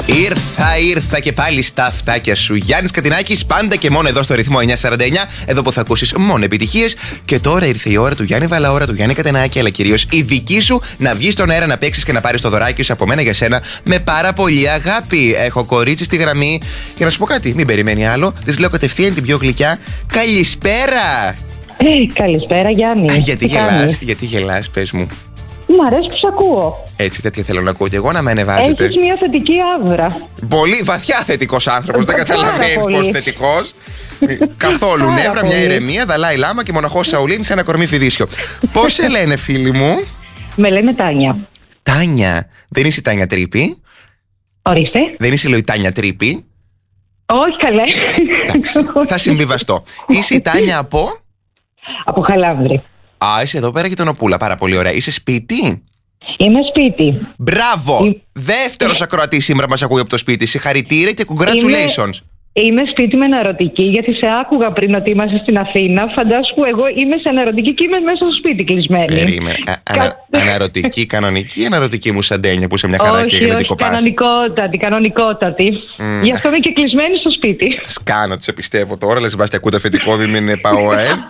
Ήρθα και πάλι στα αυτάκια σου. Γιάννης Κατινάκης, πάντα και μόνο εδώ στο ρυθμό 949. Εδώ που θα ακούσεις μόνο επιτυχίες. Και τώρα ήρθε η ώρα του Γιάννη Βαλαώρα, του Γιάννη Κατινάκη, αλλά κυρίως η δική σου να βγεις στον αέρα, να παίξεις και να πάρεις το δωράκι σου από μένα για σένα με πάρα πολύ αγάπη. Έχω κορίτσι στη γραμμή. Για να σου πω κάτι, μην περιμένει άλλο. Της λέω κατευθείαν την πιο γλυκιά. Καλησπέρα! Καλησπέρα, Γιάννη. Γιατί γελάς, πες μου. Μ' αρέσει που σ' ακούω. Έτσι, τέτοια θέλω να ακούω και εγώ, να με ανεβάζετε. Έχεις μια θετική άβρα. Πολύ βαθιά θετικός άνθρωπος. Δεν καταλαβαίνεις πως θετικός. Καθόλου νεύρα, μια ηρεμία, Δαλάη Λάμα και μοναχός Σαουλίνη σε ένα κορμί φιδίσιο. Πώς σε λένε, φίλοι μου? Με λένε Τάνια. Τάνια. Δεν είσαι η Τάνια Τρίπη? Ορίστε. Δεν είσαι η Τάνια Τρίπη? Όχι, καλέ. Εντάξει, θα συμβιβαστώ. Είσαι η Τάνια από Χαλάνδρη. Α, είσαι εδώ πέρα και τον Οπούλα. Πάρα πολύ ωραία. Είσαι σπίτι? Είμαι σπίτι. Μπράβο! Δεύτερος ακροατής σήμερα μας ακούει από το σπίτι. Συγχαρητήρια και congratulations. Είμαι σπίτι με αναρωτική, γιατί σε άκουγα πριν ότι είμαστε στην Αθήνα. Φαντάσου που εγώ είμαι σε αναρωτική και είμαι μέσα στο σπίτι κλεισμένη. Περίμενε. Αναρωτική, κανονική, αναρωτική μου σαντένια που είσαι μια χαρά και γλεντικό πας. Κανονικότατη. Γι' αυτό είμαι και κλεισμένη στο σπίτι. Σκάνω, τους επιστεύω τώρα. Λες, βάστε, ακούτε αφεντικό, μην πάω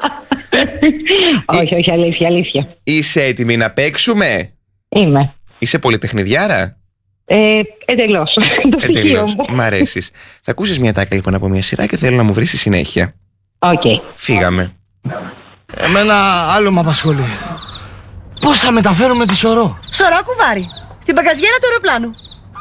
Όχι, αλήθεια. Είσαι έτοιμη να παίξουμε? Είμαι. Είσαι πολυτεχνιδιάρα? Εντελώς. Μ' αρέσεις. Θα ακούσεις μια τάκα λοιπόν από μια σειρά και θέλω να μου βρεις τη συνέχεια. Οκ. Φύγαμε. Εμένα άλλο με απασχολεί. Πώς θα μεταφέρουμε τη Σωρό? Σωρό κουβάρι. Στην μπαγκαζιέρα του αεροπλάνου.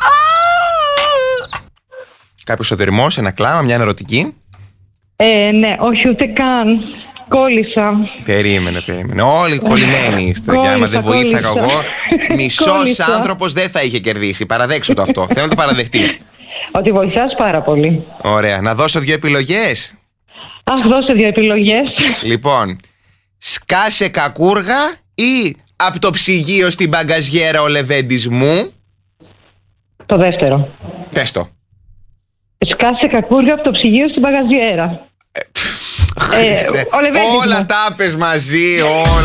Κάποιος ο δερμός, ένα κλάμα, μια ερωτική? Ναι, όχι ούτε καν. Κόλλησα. Περίμενε. Όλοι κολλημένοι είστε. Και άμα δεν βοήθαγα εγώ, μισός άνθρωπος δεν θα είχε κερδίσει. Παραδέξου το αυτό. Θέλω να το παραδεχτείς. Ότι βοηθάς πάρα πολύ. Ωραία. Να δώσω 2 επιλογές. Αχ, δώσε 2 επιλογές. Λοιπόν, σκάσε κακούργα ή από το ψυγείο στην μπαγκαζιέρα ο Λεβέντης μου? Το δεύτερο. Πες το. Σκάσε κακούργα από το ψυγείο στην μπαγκαζιέρα. Όλα τα πες μαζί,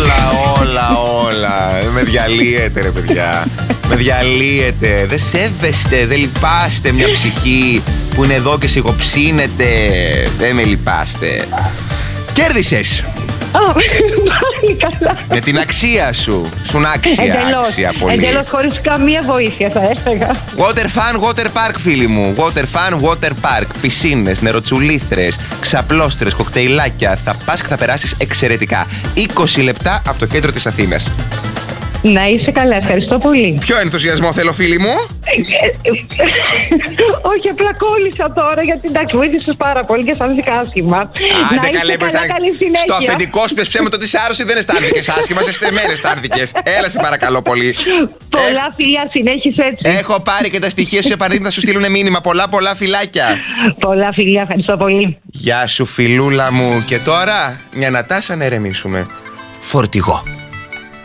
όλα. Με διαλύετε ρε παιδιά. Με διαλύετε. Δεν σέβεστε, δεν λυπάστε μια ψυχή που είναι εδώ και σιγοψύνεται. Δεν με λυπάστε. Κέρδισες. Πάλι καλά. Με την αξία σου. Σου άξια πολύ. Εντελώς χωρίς καμία βοήθεια θα έφεγα. Water Fun Water Park, φίλοι μου. Water Fun Water Park. Πισίνες, νεροτσουλήθρες, ξαπλώστρες, κοκτέιλάκια. Θα πας και θα περάσεις εξαιρετικά. 20 λεπτά από το κέντρο της Αθήνας. Να είσαι καλά, ευχαριστώ πολύ. Ποιο ενθουσιασμό θέλω, φίλοι μου? Όχι, απλά κόλλησα τώρα, γιατί εντάξει, βοήθησες πάρα πολύ και αισθάνθηκα άσχημα. Άντε καλή, στο αφεντικό σου πες ψέματα ότι είσαι άρρωστη, δεν αισθάνθηκες άσχημα, σε στεμένες αισθάνθηκες. Έλα σε παρακαλώ πολύ. Πολλά φιλιά, συνέχισε έτσι. Έχω πάρει και τα στοιχεία σου επανείδη να σου στείλουν μήνυμα. Πολλά φιλάκια. Πολλά φιλιά, ευχαριστώ πολύ. Γεια σου, φιλούλα μου. Και τώρα, μια Νατάσα να ερεμήσουμε. Φορτηγό.